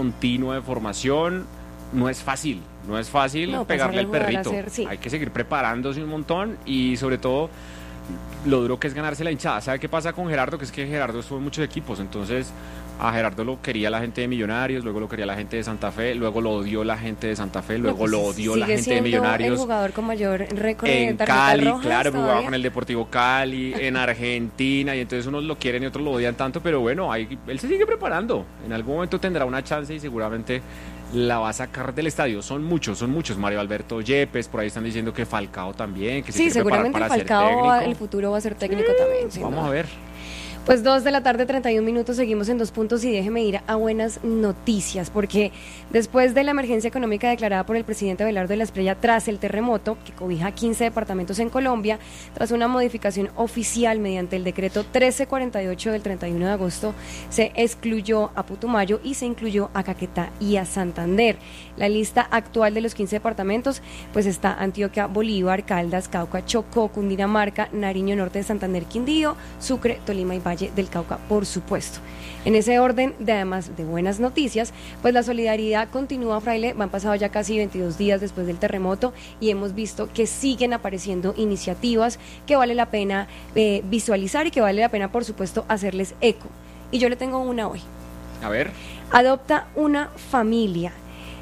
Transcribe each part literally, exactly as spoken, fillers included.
continuo de formación. No es fácil, no es fácil no, pegarle al perrito. Hacer, sí. Hay que seguir preparándose un montón y sobre todo lo duro que es ganarse la hinchada. ¿Sabe qué pasa con Gerardo? Que es que Gerardo estuvo en muchos equipos, entonces a Gerardo lo quería la gente de Millonarios, luego lo quería la gente de Santa Fe, luego lo odió la gente de Santa Fe, luego no, pues lo odió la gente de Millonarios. El jugador con mayor récord en de Cali, rojas, claro, todavía jugaba con el Deportivo Cali, en Argentina, y entonces unos lo quieren y otros lo odian tanto, pero bueno, ahí, él se sigue preparando. En algún momento tendrá una chance y seguramente la va a sacar del estadio. Son muchos, son muchos. Mario Alberto Yepes, por ahí están diciendo que Falcao también, que se sí, quiere preparar para ser técnico. Sí, seguramente Falcao el futuro va a ser técnico sí, también. Vamos ¿no? a ver. Pues dos de la tarde, treinta y un minutos, seguimos en Dos Puntos y déjeme ir a buenas noticias, porque después de la emergencia económica declarada por el presidente Abelardo de la Espriella tras el terremoto, que cobija quince departamentos en Colombia, tras una modificación oficial mediante el decreto trece cuarenta y ocho del treinta y uno de agosto, se excluyó a Putumayo y se incluyó a Caquetá y a Santander. La lista actual de los quince departamentos, pues está Antioquia, Bolívar, Caldas, Cauca, Chocó, Cundinamarca, Nariño, Norte de Santander, Quindío, Sucre, Tolima y Valle del Cauca, por supuesto. En ese orden, de además de buenas noticias, pues la solidaridad continúa, Fraile. Han pasado ya casi veintidós días después del terremoto y hemos visto que siguen apareciendo iniciativas que vale la pena eh, visualizar y que vale la pena, por supuesto, hacerles eco. Y yo le tengo una hoy. A ver. Adopta una familia.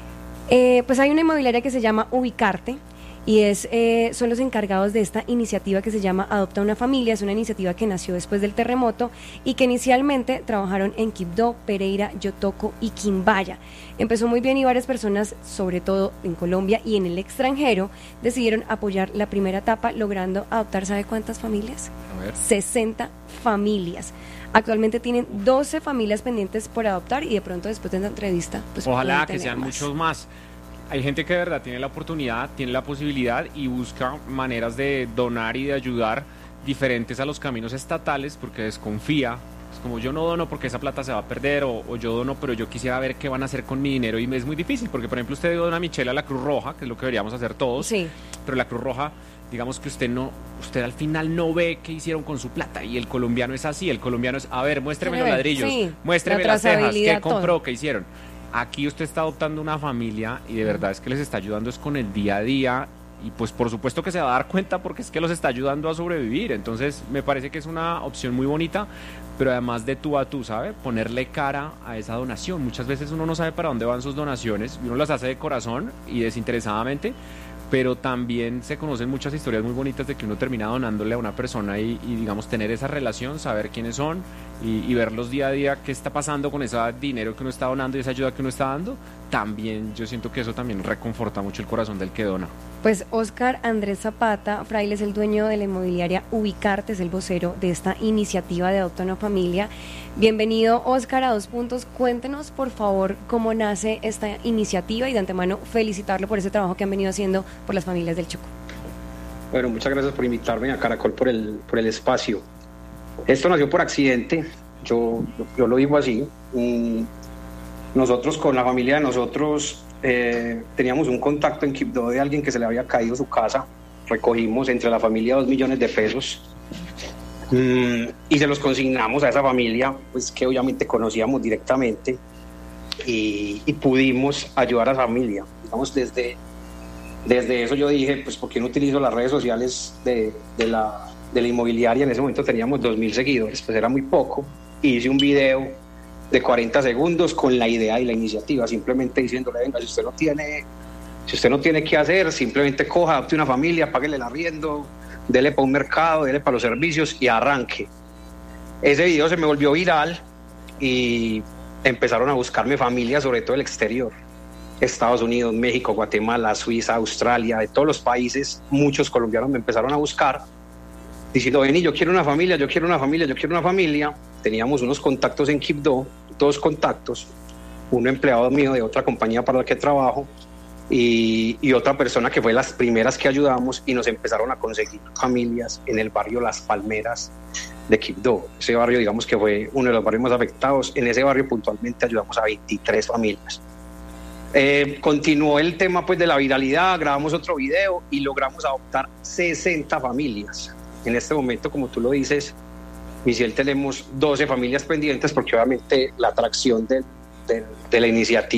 Eh, pues hay una inmobiliaria que se llama Ubicarte y es eh, son los encargados de esta iniciativa que se llama Adopta una Familia. Es una iniciativa que nació después del terremoto y que inicialmente trabajaron en Quibdó, Pereira, Yotoco y Quimbaya. Empezó muy bien y varias personas, sobre todo en Colombia y en el extranjero, decidieron apoyar la primera etapa, logrando adoptar, ¿sabe cuántas familias? A ver. sesenta familias. Actualmente tienen doce familias pendientes por adoptar y de pronto después de la entrevista pues ojalá que sean más. muchos más. Hay gente que de verdad tiene la oportunidad, tiene la posibilidad y busca maneras de donar y de ayudar diferentes a los caminos estatales porque desconfía. Es como yo no dono porque esa plata se va a perder o, o yo dono pero yo quisiera ver qué van a hacer con mi dinero y es muy difícil porque por ejemplo usted dona a Michelle a la Cruz Roja, que es lo que deberíamos hacer todos, sí. Pero la Cruz Roja, digamos que usted no, usted al final no ve qué hicieron con su plata y el colombiano es así, el colombiano es, a ver, muéstreme los ladrillos, sí, muéstreme las cejas, qué compró, todo. Qué hicieron. Aquí usted está adoptando una familia y de verdad es que les está ayudando es con el día a día y pues por supuesto que se va a dar cuenta porque es que los está ayudando a sobrevivir, entonces me parece que es una opción muy bonita, pero además de tú a tú, ¿sabe? Ponerle cara a esa donación. Muchas veces uno no sabe para dónde van sus donaciones y uno las hace de corazón y desinteresadamente, pero también se conocen muchas historias muy bonitas de que uno termina donándole a una persona y, y digamos tener esa relación, saber quiénes son y, y verlos día a día qué está pasando con ese dinero que uno está donando y esa ayuda que uno está dando, también yo siento que eso también reconforta mucho el corazón del que dona. Pues Óscar Andrés Zapata Fraile es el dueño de la inmobiliaria Ubicarte, es el vocero de esta iniciativa de Adopta una Familia. Bienvenido, Óscar, a Dos Puntos. Cuéntenos, por favor, cómo nace esta iniciativa y de antemano felicitarlo por ese trabajo que han venido haciendo por las familias del Chocó. Bueno, muchas gracias por invitarme a Caracol por el, por el espacio. Esto nació por accidente, yo, yo lo digo así. Nosotros con la familia de nosotros eh, teníamos un contacto en Quibdó de alguien que se le había caído su casa. Recogimos entre la familia dos millones de pesos mm, y se los consignamos a esa familia, pues que obviamente conocíamos directamente y, y pudimos ayudar a esa familia. Digamos, desde, desde eso yo dije, pues ¿por qué no utilizo las redes sociales de, de, la, de la inmobiliaria? En ese momento teníamos dos mil seguidores, pues era muy poco. Hice un video de cuarenta segundos con la idea y la iniciativa, simplemente diciéndole, venga, si usted no tiene, si usted no tiene qué hacer, simplemente coja, adopte una familia, páguele el arriendo, dele para un mercado, dele para los servicios y arranque. Ese video se me volvió viral y empezaron a buscarme familias, sobre todo del exterior, Estados Unidos, México, Guatemala, Suiza, Australia, de todos los países. Muchos colombianos me empezaron a buscar diciendo, vení, yo quiero una familia, yo quiero una familia, yo quiero una familia. Teníamos unos contactos en Quibdó, dos contactos, un empleado mío de otra compañía para la que trabajo y, y otra persona que fue las primeras que ayudamos y nos empezaron a conseguir familias en el barrio Las Palmeras de Quibdó. Ese barrio, digamos que fue uno de los barrios más afectados. En ese barrio puntualmente ayudamos a veintitrés familias. Eh, continuó el tema pues de la viralidad, grabamos otro video y logramos adoptar sesenta familias. En este momento, como tú lo dices, Michelle, tenemos doce familias pendientes porque obviamente la atracción de, de, de la iniciativa